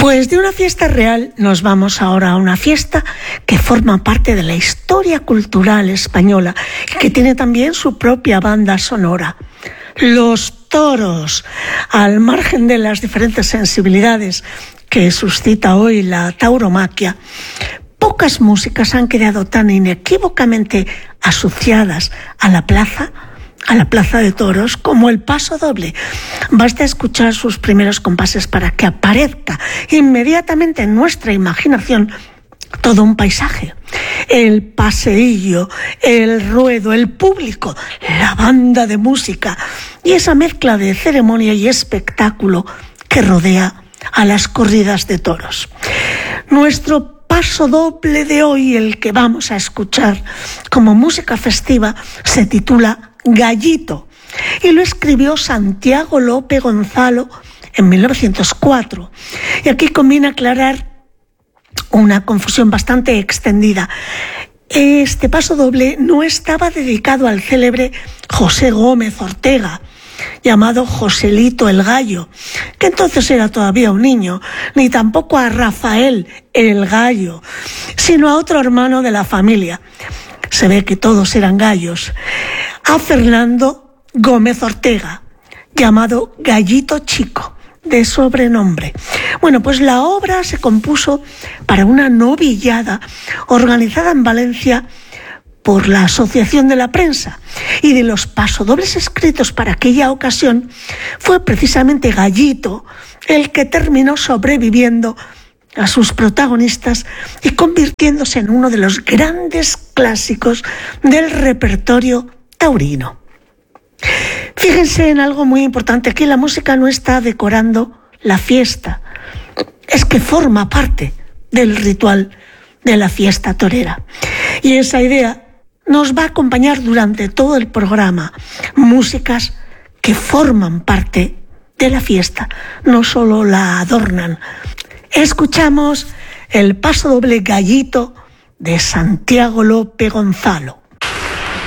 Pues de una fiesta real nos vamos ahora a una fiesta que forma parte de la historia cultural española y que tiene también su propia banda sonora. Los toros, al margen de las diferentes sensibilidades que suscita hoy la tauromaquia, pocas músicas han quedado tan inequívocamente asociadas a la plaza de toros como el paso doble. Basta escuchar sus primeros compases para que aparezca inmediatamente en nuestra imaginación todo un paisaje. El paseillo, el ruedo, el público, la banda de música y esa mezcla de ceremonia y espectáculo que rodea a las corridas de toros. Nuestro paso doble de hoy, el que vamos a escuchar como música festiva, se titula Gallito y lo escribió Santiago Lope Gonzalo en 1904. Y aquí conviene aclarar una confusión bastante extendida. Este paso doble no estaba dedicado al célebre José Gómez Ortega, llamado Joselito el Gallo, que entonces era todavía un niño, ni tampoco a Rafael el Gallo, sino a otro hermano de la familia. Se ve que todos eran gallos. A Fernando Gómez Ortega, llamado Gallito Chico, de sobrenombre. Bueno, pues la obra se compuso para una novillada organizada en Valencia por la Asociación de la Prensa, y de los pasodobles escritos para aquella ocasión fue precisamente Gallito el que terminó sobreviviendo a sus protagonistas y convirtiéndose en uno de los grandes clásicos del repertorio taurino. Fíjense en algo muy importante: aquí la música no está decorando la fiesta, es que forma parte del ritual de la fiesta torera. Y esa idea nos va a acompañar durante todo el programa, músicas que forman parte de la fiesta, no solo la adornan. Escuchamos el paso doble Gallito de Santiago Lope Gonzalo.